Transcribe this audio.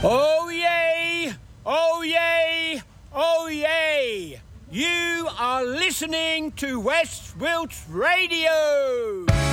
Oh yay! Oh yay! Oh yay! You are listening to West Wilts Radio!